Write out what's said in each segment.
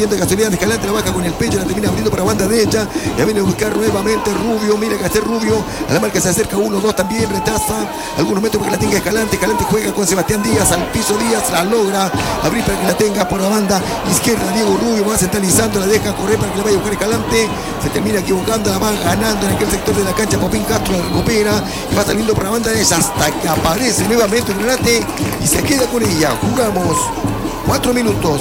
yendo de casualidad de Escalante, la baja con el pecho, la termina abriendo para banda derecha. Ya viene a buscar nuevamente Rubio. Mira que hace Rubio. A la marca se acerca 1-2 también, retaza algunos metros para que la tenga Escalante. Escalante juega con Sebastián Díaz al piso. Díaz la logra abrir para que la tenga por la banda izquierda. Diego Rubio va centralizando, la deja correr para que la vaya a buscar Escalante. Se termina equivocando, la va ganando en aquel sector de la cancha. Popín Castro la recupera y va saliendo por la banda derecha hasta que aparece nuevamente Granate y se queda con ella. Jugamos 4 minutos,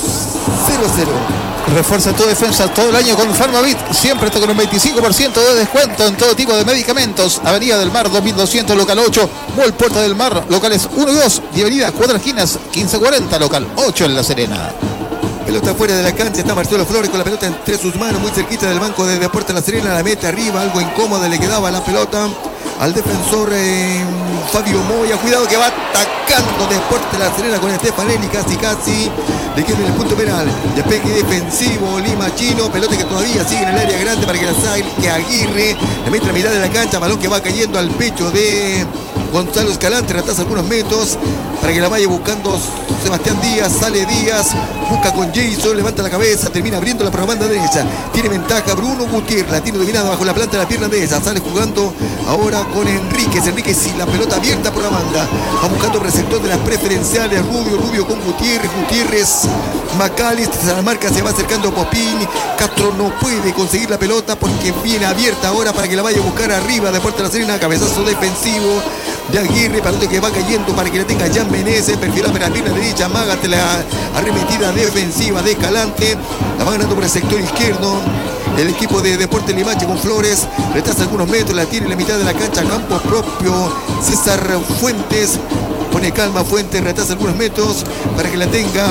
0-0. Refuerza tu defensa todo el año con Farmavit. Siempre está con un 25% de descuento en todo tipo de medicamentos. Avenida del Mar 2200, local 8. Mall Puerta del Mar, locales 1 y 2. Y avenida Cuatro Esquinas 1540, local 8 en La Serena. Pelota fuera de la cancha, está Marcelo Flores con la pelota entre sus manos, muy cerquita del banco de Deportes La Serena, la mete arriba, algo incómoda le quedaba la pelota al defensor Fabio Moya. Cuidado que va atacando Deportes La Serena con Stefanelli, casi le queda en el punto penal. Despeje defensivo, Lima Chino, pelota que todavía sigue en el área grande para que la saque Aguirre, le mete a mitad de la cancha, balón que va cayendo al pecho de Gonzalo Escalante, retrasa algunos metros para que la vaya buscando Sebastián Díaz. Sale Díaz, busca con Jason, levanta la cabeza, termina abriéndola por la banda derecha. Tiene ventaja Bruno Gutiérrez, la tiene dominada bajo la planta de la pierna de esa. Sale jugando ahora con Enríquez y la pelota abierta por la banda. Va buscando receptor de las preferenciales. Rubio con Gutiérrez, McAllister, la marca, se va acercando Popín. Castro no puede conseguir la pelota porque viene abierta ahora para que la vaya a buscar arriba de Deportes La Serena. Cabezazo defensivo de Aguirre, pelota que va cayendo para que la tenga Jan Menezes, perfilada para la pierna derecha, mágate la arremetida defensiva de Escalante, la va ganando por el sector izquierdo el equipo de Deportes Limache con Flores, retrasa algunos metros, la tiene en la mitad de la cancha, campo propio, César Fuentes, pone calma Fuentes, retrasa algunos metros para que la tenga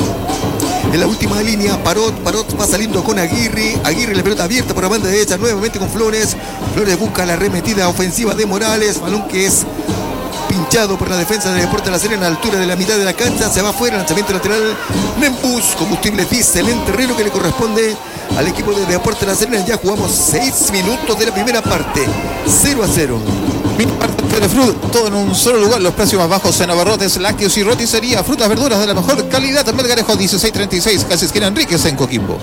en la última línea. Parot va saliendo con Aguirre, la pelota abierta por la banda derecha, nuevamente con Flores busca la arremetida ofensiva de Morales, balón que es pinchado por la defensa de Deportes La Serena a la altura de la mitad de la cancha, se va afuera, lanzamiento lateral, Nembus, combustible diésel en terreno que le corresponde al equipo de Deportes La Serena. Ya jugamos 6 minutos de la primera parte, 0-0. Todo en un solo lugar, los precios más bajos en abarrotes, lácteos y roticería, frutas, verduras de la mejor calidad. En Melgarejo 1636, casi esquina Enríquez en Coquimbo.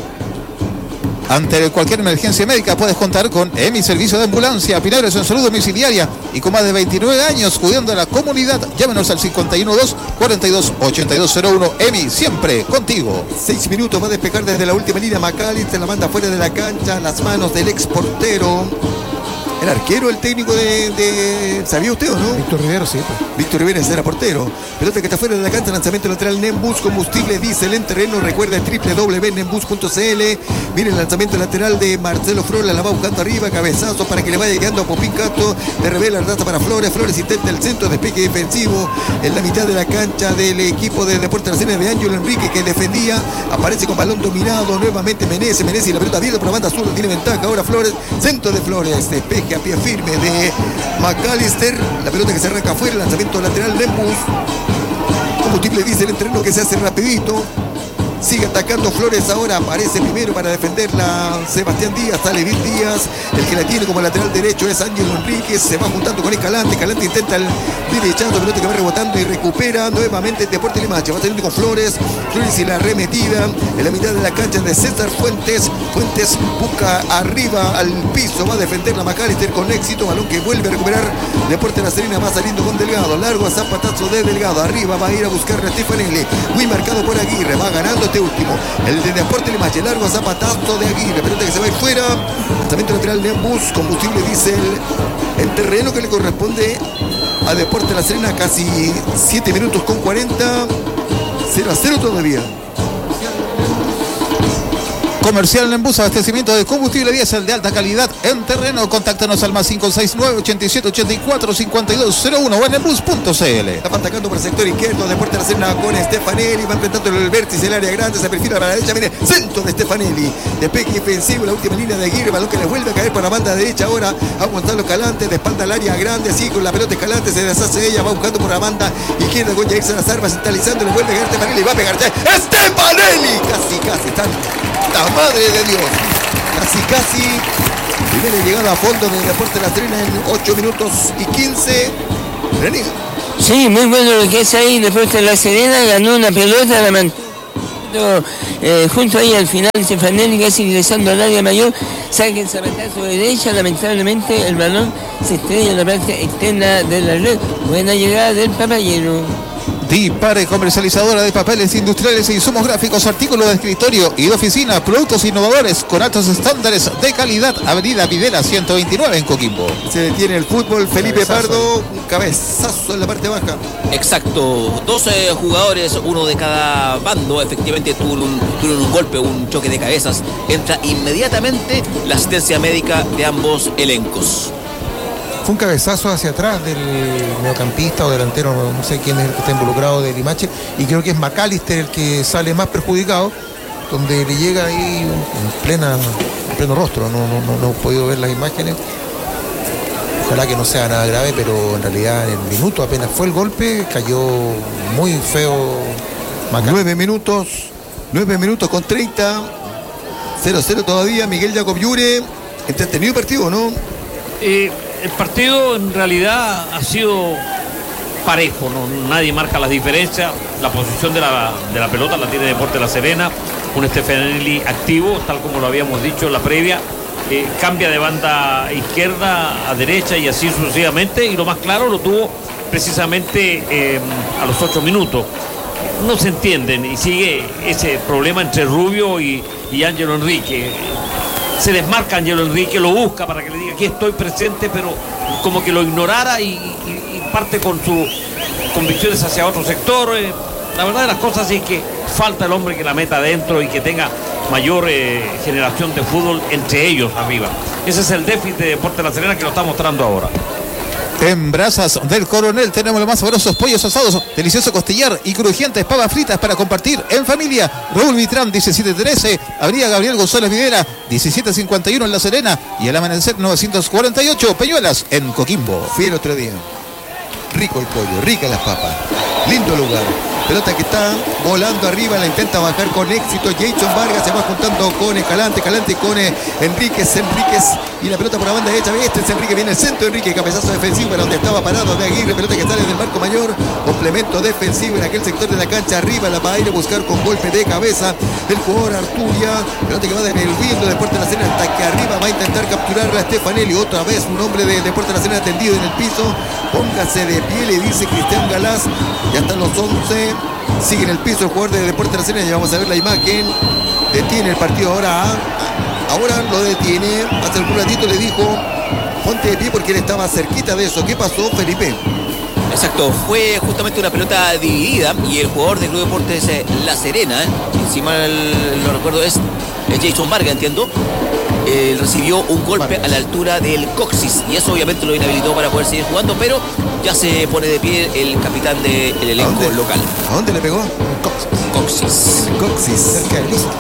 Ante cualquier emergencia médica puedes contar con EMI, servicio de ambulancia, Pinabres en salud domiciliaria y con más de 29 años cuidando a la comunidad. Llámenos al 512-42-8201. EMI, siempre contigo. 6 minutos, va a despejar desde la última línea McAllister, la manda fuera de la cancha, las manos del ex portero. El arquero, el técnico de ¿sabía usted o no? Víctor Rivera, sí. Víctor Rivera era portero. Pelota que está fuera de la cancha, lanzamiento lateral Nembus, combustible diésel en terreno. Recuerda www.nembus.cl. Mire el lanzamiento lateral de Marcelo Flores, la va buscando arriba, cabezazo para que le vaya llegando a Popín Castro. Le revela la raza para Flores. Flores intenta el centro, despeje defensivo en la mitad de la cancha del equipo de Deportes La Serena de Ángelo Enrique, que defendía. Aparece con balón dominado nuevamente Menezes y la pelota abierta por la banda sur, tiene ventaja ahora Flores. Centro de Flores, despeje a pie firme de McAllister, la pelota que se arranca afuera, lanzamiento lateral Nembus, combustible diésel en terreno que se hace rapidito. Sigue atacando Flores ahora, aparece primero para defenderla Sebastián Díaz, sale Bill Díaz, el que la tiene como lateral derecho es Ángel Enríquez, se va juntando con Escalante intenta el derechazo, pelota que va rebotando y recupera nuevamente Deportes Limache, va saliendo con Flores y la arremetida en la mitad de la cancha de César Fuentes busca arriba al piso, va a defender la McAllister con éxito, balón que vuelve a recuperar Deportes La Serena, va saliendo con Delgado, largo a zapatazo de Delgado, arriba va a ir a buscar a Stefanelli, muy marcado por Aguirre, va ganando este último, el de Deportes Limache, largo a zapatazo de Aguirre, pelota que se va a ir fuera, lanzamiento lateral Nembus, combustible diésel en terreno que le corresponde a Deportes La Serena, casi 7 minutos con 40, 0-0 todavía. Comercial Nembus, abastecimiento de combustible diésel de alta calidad en terreno. Contáctanos al más 569-8784-5201 o en nembus.cl. Está atacando por el sector izquierdo, Deportes La Serena con Stefanelli, va enfrentando el vértice del área grande, se perfila para la derecha, viene centro de Stefanelli, despeje defensivo, la última línea de Aguirre, balón que le vuelve a caer para la banda derecha ahora a Gonzalo Escalante, de espalda al área grande, así con la pelota Escalante, se deshace de ella, va buscando por la banda izquierda con Jair Salazar, va centralizando, le vuelve a caer Stefanelli, va a pegar Stefanelli, casi, está la madre de Dios, casi. Primera llegada a fondo de Deportes La Serena en 8 minutos y 15. Reniga. Sí, muy bueno lo que es ahí. Deportes La Serena ganó una pelota, Exacto, junto ahí al final Stefanelli casi ingresando al área mayor, saca el zapatazo de derecha, lamentablemente el balón se estrella en la parte externa de la red. Buena llegada del Papayero. Dipare, comercializadora de papeles industriales e insumos gráficos, artículos de escritorio y de oficina, productos innovadores con altos estándares de calidad. Avenida Videla 129 en Coquimbo. Se detiene el fútbol. Felipe Pardo, un cabezazo en la parte baja. Exacto, 12 jugadores, uno de cada bando, efectivamente tuvieron un golpe, un choque de cabezas. Entra inmediatamente la asistencia médica de ambos elencos. Fue un cabezazo hacia atrás del mediocampista o delantero, no sé quién es el que está involucrado de Limache, y creo que es McAllister el que sale más perjudicado, donde le llega ahí en pleno rostro. No he podido ver las imágenes. Ojalá que no sea nada grave, pero en realidad en el minuto apenas fue el golpe, cayó muy feo McAllister. 9 minutos con 30. 0-0 todavía. Miguel Jacob Yure. Entretenido partido, ¿no? El partido en realidad ha sido parejo, ¿no? Nadie marca las diferencias. La posición de la pelota la tiene Deportes La Serena, un Stefanelli activo, tal como lo habíamos dicho en la previa. Cambia de banda izquierda a derecha y así sucesivamente, y lo más claro lo tuvo precisamente a los 8 minutos. No se entienden y sigue ese problema entre Rubio y Ángelo Enrique. Se desmarca Ángelo Enrique, lo busca para que le diga aquí estoy presente, pero como que lo ignorara y parte con sus convicciones hacia otro sector. La verdad de las cosas es que falta el hombre que la meta adentro y que tenga mayor generación de fútbol entre ellos arriba. Ese es el déficit de Deportes La Serena que lo está mostrando ahora. En Brasas del Coronel tenemos los más sabrosos pollos asados, delicioso costillar y crujientes papas fritas para compartir en familia. Raúl Vitrán 1713, Avenida Gabriel González Videla 1751 en La Serena y al amanecer 948 Peñuelas en Coquimbo. Fui el otro día. Rico el pollo, ricas las papas. Lindo lugar. Pelota que está volando arriba, la intenta bajar con éxito. Jason Vargas se va juntando con Escalante con Enríquez y la pelota por la banda derecha. Enrique viene el centro, Enrique, cabezazo defensivo para donde estaba parado de Aguirre. Pelota que sale del marco mayor, complemento defensivo en aquel sector de la cancha. Arriba la va a ir a buscar con golpe de cabeza el jugador Arturia. Pelota que va devolviendo Deportes La Serena hasta que arriba va a intentar capturarla Stefanelli. Otra vez un hombre de Deportes La Serena tendido en el piso. Póngase de pie, le dice Cristian Galás. Ya están los 11. Sigue en el piso el jugador de Deportes La Serena. Ya vamos a ver la imagen. Detiene el partido ahora lo detiene. Hace algún ratito le dijo ponte de pie porque él estaba cerquita de eso. ¿Qué pasó, Felipe? Exacto, fue justamente una pelota dividida y el jugador del Club Deportes La Serena, si mal no recuerdo es Jason Vargas, entiendo, recibió un golpe a la altura del coxis y eso obviamente lo inhabilitó para poder seguir jugando, pero ya se pone de pie el capitán del elenco local. ¿A dónde le pegó? Coxis. Cerca del listo.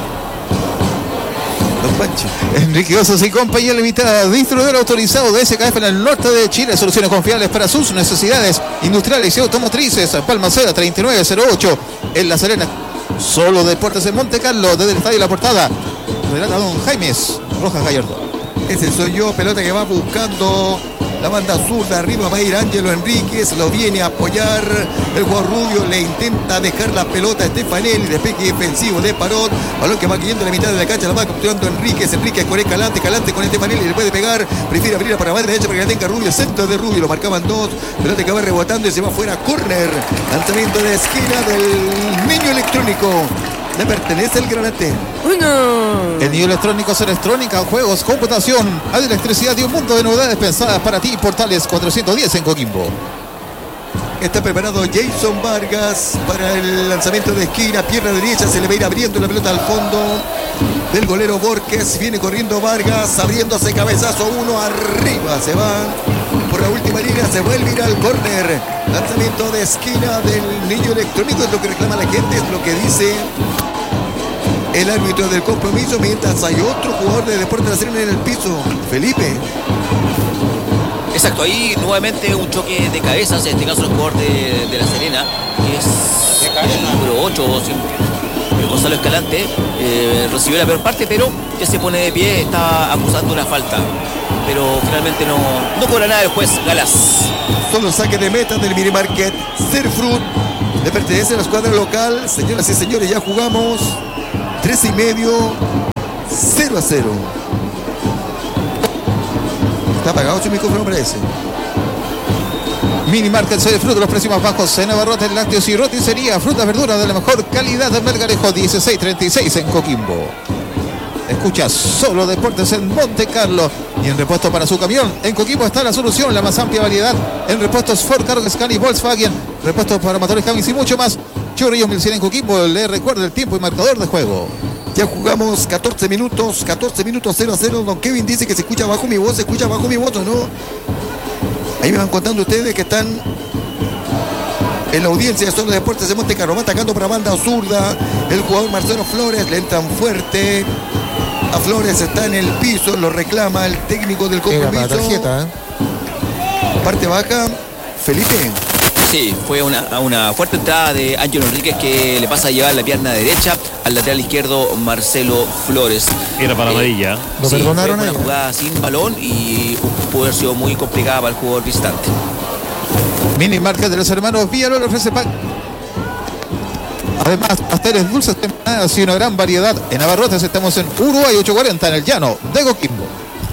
Don Pancho. Enrique Osos y compañía limitada, distribuidor autorizado de SKF en el norte de Chile. Soluciones confiables para sus necesidades industriales y automotrices. Palmaceda 3908 en La Serena. Solo Deportes en Monte Carlo, desde el estadio La Portada. Relata don Jaimes Rojas Gallardo. Ese soy yo, pelota que va buscando la banda zurda, arriba va a ir Ángelo Enríquez, lo viene a apoyar el jugador Rubio, le intenta dejar la pelota a Stefanelli, despegue defensivo de Parot, balón que va cayendo en la mitad de la cancha, la va capturando Enríquez con Escalante con Stefanelli, le puede pegar, prefiere abrirla para la banda derecha para que la tenga Rubio, centro de Rubio, lo marcaban dos, pelota que va rebotando y se va fuera, córner, lanzamiento de esquina del niño electrónico. Le pertenece el Granate. El niño electrónico es electrónica, juegos, computación, hay electricidad y un mundo de novedades pensadas para ti. Portales 410 en Coquimbo. Está preparado Jason Vargas para el lanzamiento de esquina, pierna derecha, se le va a ir abriendo la pelota al fondo del golero Borges, viene corriendo Vargas, abriéndose cabezazo, uno arriba, se va por la última línea, se vuelve a ir al córner, lanzamiento de esquina del niño electrónico, es lo que reclama la gente, es lo que dice el árbitro del compromiso, mientras hay otro jugador de Deportes La Serena en el piso, Felipe. Exacto, ahí nuevamente un choque de cabezas, en este caso el jugador de La Serena, que es el número 8, Gonzalo Escalante, recibió la peor parte, pero ya se pone de pie, está acusando una falta. Pero finalmente no cobra nada el juez Galás. Son los saques de meta del Minimarket Serfrut. Le pertenece a la escuadra local. Señoras y señores, ya jugamos 3:30, 0-0. Está apagado su micrófono, parece. Mini Market de frutas, los precios más bajos en abarrotes, lácteos y roticería, frutas, verduras de la mejor calidad en Melgarejo 1636 en Coquimbo. Escucha Solo Deportes en Monte Carlo y en repuesto para su camión. En Coquimbo está la solución, la más amplia variedad en repuestos Ford, Cargo, Scania y Volkswagen, repuestos para motores Cummins y mucho más. Chorrillos 1100 en Coquimbo, le recuerda el tiempo y marcador de juego. Ya jugamos 14 minutos, 0-0. Don Kevin dice que se escucha bajo mi voz, ¿o no? Ahí me van contando ustedes que están en la audiencia de Solo Deportes de Monte Carlo. Va atacando para banda zurda el jugador Marcelo Flores. Le entran fuerte a Flores, está en el piso, lo reclama el técnico del compromiso. Tarjeta, ¿eh? Parte baja, Felipe. Sí, fue una fuerte entrada de Ángelo Enríquez que le pasa a llevar la pierna derecha al lateral izquierdo Marcelo Flores. Era para amarilla. Lo perdonaron fue ahí. una jugada sin balón y pudo haber sido muy complicada para el jugador visitante. Mini Market de los hermanos Villalobos ofrece pan. Además, pasteles dulces empanadas y una gran variedad. En abarrotes estamos en Uruguay 840 en el llano de Coquimbo.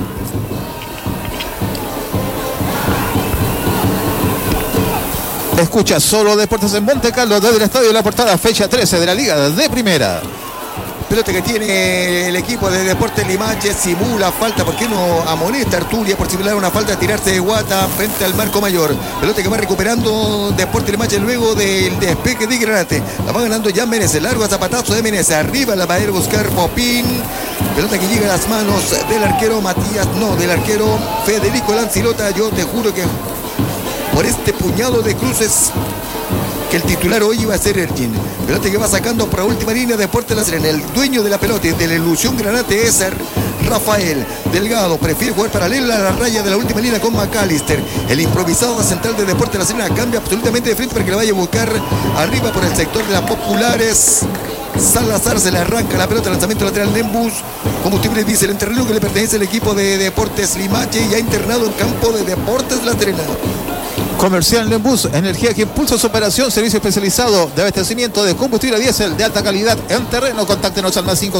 Escucha Solo Deportes en Monte Carlo desde el Estadio de la Portada, fecha 13 de la Liga de Primera. Pelota que tiene el equipo de Deportes Limache, simula falta, ¿por qué no amonesta Arturia por simular una falta, tirarse de guata frente al marco mayor? Pelota que va recuperando Deportes Limache luego del despeje de Granate. La va ganando Jan Menezes, largo a zapatazo de Menezes, arriba la va a ir buscar Popín. Pelota que llega a las manos del arquero del arquero Federico Lancilota. Yo te juro que por este puñado de cruces que el titular hoy iba a ser Ergin. Pelota que va sacando por la última línea de Deportes La Serena. El dueño de la pelota y de la ilusión Granate es Rafael Delgado. Prefiere jugar paralela a la raya de la última línea con McAllister. El improvisado central de Deportes La Serena cambia absolutamente de frente para que le vaya a buscar arriba por el sector de las populares. Salazar se le arranca la pelota, lanzamiento lateral de Embus. Combustible diésel en terreno que le pertenece al equipo de Deportes Limache y ha internado en campo de Deportes La Serena. Comercial Lembus, energía que impulsa su operación, servicio especializado de abastecimiento de combustible diésel de alta calidad en terreno. Contáctenos al más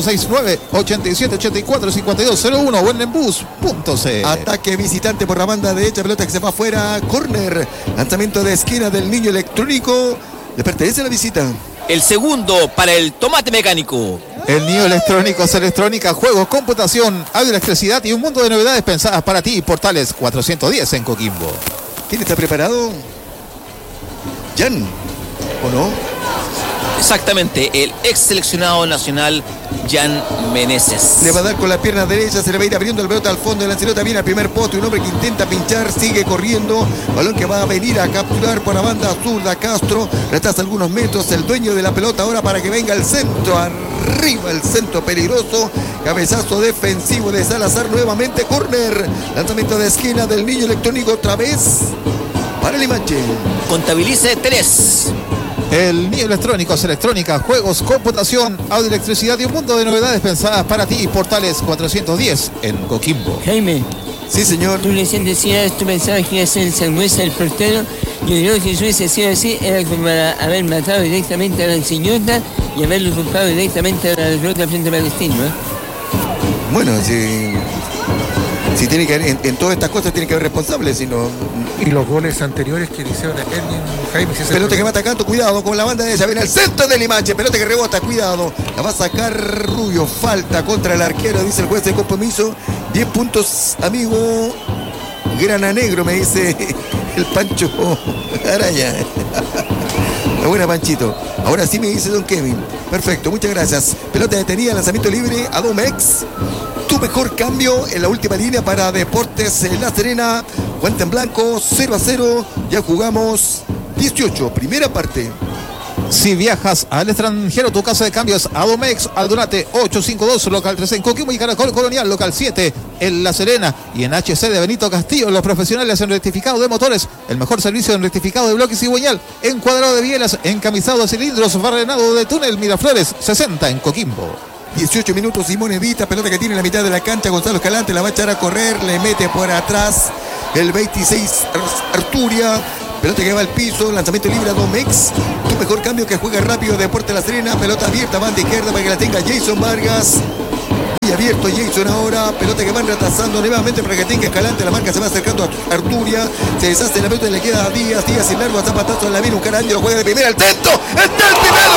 569-8784-5201 o en lembus.cl. Ataque visitante por la banda derecha, pelota que se va afuera, córner, lanzamiento de esquina del niño electrónico, le pertenece a la visita. El segundo para el tomate mecánico. El Niño Electrónico es electrónica, juegos, computación, audio, electricidad y un mundo de novedades pensadas para ti. Portales 410 en Coquimbo. ¿Quién está preparado? Jan, ¿o no? Exactamente, el ex seleccionado nacional Jan Menezes. Le va a dar con la pierna derecha, se le va a ir abriendo el pelota al fondo de la pelota, viene al primer poste, un hombre que intenta pinchar, sigue corriendo, balón que va a venir a capturar por la banda zurda Castro, retrasa algunos metros el dueño de la pelota ahora para que venga el centro, arriba el centro peligroso, cabezazo defensivo de Salazar, nuevamente córner, lanzamiento de esquina del niño electrónico otra vez para Limache. Contabilice 3. El Niño Electrónico es electrónica, juegos, computación, audio, electricidad y un mundo de novedades pensadas para ti. Portales 410 en Coquimbo. Jaime, Sí, señor. tú recién decías, tú pensabas que iba a ser el Sangüesa el portero. Yo creo que si hubiese sido así, era como para haber matado directamente a la Señorita y haberlo culpado directamente a la derrota frente a Palestino, ¿eh? Bueno, si tiene que haber, en todas estas cosas tiene que haber responsables, sino. Y los goles anteriores que le hicieron a Ergin, Jaime, si es el Pelota que va problema. atacando, cuidado con la banda de ella, viene al centro de Limache, pelota que rebota, cuidado, la va a sacar Rubio, falta contra el arquero, dice el juez de compromiso, 10 puntos, amigo Grana Negro, me dice el Pancho Araya. La buena, Panchito. Ahora sí me dice Don Kevin. Perfecto, muchas gracias. Pelota detenida, lanzamiento libre a Domex. Tu mejor cambio en la última línea para Deportes La Serena. Cuenta en blanco, 0-0. Ya jugamos 18, primera parte. Si viajas al extranjero, tu casa de cambios Adomex, Aldunate 852, local 3 en Coquimbo y Caracol Colonial, local 7 en La Serena y en HC de Benito Castillo, los profesionales en rectificado de motores, el mejor servicio en rectificado de bloques y cigüeñal, encuadrado de bielas, encamisado de cilindros, barrenado de túnel, Miraflores 60 en Coquimbo. 18 minutos, Simón Evita, pelota que tiene en la mitad de la cancha, Gonzalo Escalante la va a echar a correr, le mete por atrás el 26 Arturia, Pelota que va al piso, lanzamiento libre a Domex. Tu mejor cambio que juega rápido Deportes La Serena. Pelota abierta, banda izquierda para que la tenga Jason Vargas. Y abierto Jason ahora. Pelota que van retrasando nuevamente para que tenga Escalante. La marca se va acercando a Arturia. Se deshace la pelota y le queda a Díaz. Díaz sin largo, zapatazo en la mira. Un cara Ángelo juega de primera al centro. ¡Está el primero!